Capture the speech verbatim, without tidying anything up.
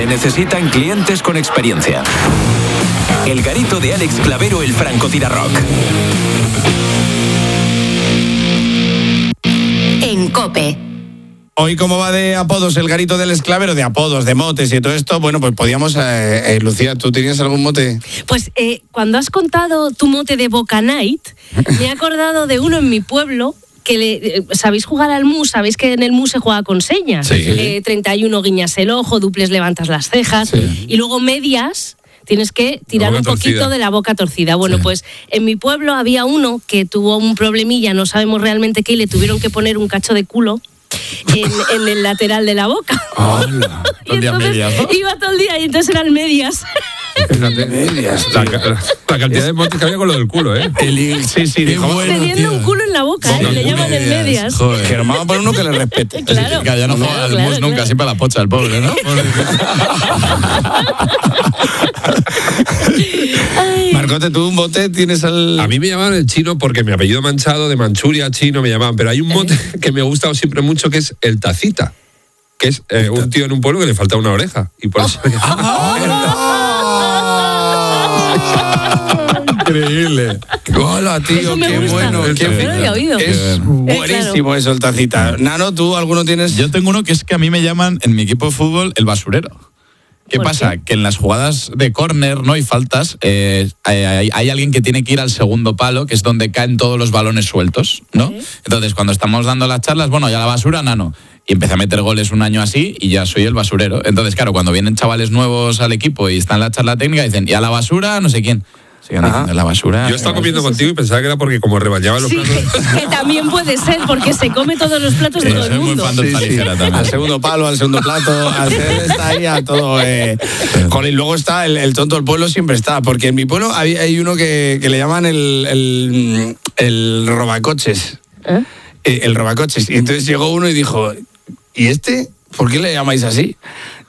necesitan clientes con experiencia. El garito de Alex Clavero, el francotirarrock. En COPE. Hoy, ¿cómo va de apodos el garito del Esclavero? De apodos, de motes y todo esto. Bueno, pues podíamos... Eh, eh, Lucía, ¿tú tenías algún mote? Pues eh, cuando has contado tu mote de Boca Night, me he acordado de uno en mi pueblo que le, eh, sabéis jugar al mus, sabéis que en el mus se juega con señas. Sí. Eh, treinta y uno guiñas el ojo, duples levantas las cejas, sí. Y luego medias... Tienes que tirar un poquito torcida. de la boca torcida. Bueno, sí. Pues en mi pueblo había uno que tuvo un problemilla, no sabemos realmente qué, y le tuvieron que poner un cacho de culo en, en el lateral de la boca. Hola. Y entonces medias, ¿no? Iba todo el día y entonces eran medias. medias la, la, la cantidad de motes que había con lo del culo, ¿eh? El, sí, sí. Dijo, bueno, teniendo tío. un culo en la boca, ¿eh? Le llaman el medias. Joder. Que vamos a poner uno que le respete. Claro. Que ya no juega al mus nunca, siempre a la pocha el pobre, ¿no? Marcote, ¿tú un mote tienes al...? A mí me llamaban el chino porque mi apellido manchado de Manchuria, chino, me llamaban, pero hay un mote que me ha gustado siempre mucho que es el tacita, que es eh, un tío en un pueblo que le falta una oreja y por eso me Increíble. Hola, tío, qué bueno. Qué bueno. Es buenísimo eso, el tacita. Nano, ¿tú alguno tienes? Yo tengo uno que es que a mí me llaman en mi equipo de fútbol el basurero. ¿Qué pasa? ¿Qué? Que en las jugadas de córner, ¿no? Y faltas, eh, hay, hay alguien que tiene que ir al segundo palo, que es donde caen todos los balones sueltos, ¿no? ¿Sí? Entonces, cuando estamos dando las charlas, bueno, ya la basura, Nano. Y empecé a meter goles un año así y ya soy el basurero. Entonces, claro, cuando vienen chavales nuevos al equipo y están en la charla técnica, dicen, y a la basura, no sé quién. Diciendo, la basura. Yo estaba comiendo contigo y pensaba que era porque como rebañaba los sí, platos. Que, que también puede ser, porque se come todos los platos de todo el mundo. Muy fan sí, sí. Al segundo palo, al segundo plato, al está ahí a todo. Eh. Con, y luego está el, el tonto del pueblo, siempre está, porque en mi pueblo hay, hay uno que, que le llaman el, el, el robacoches. ¿Eh? El, el robacoches. Y entonces llegó uno y dijo, ¿y este? ¿Por qué le llamáis así?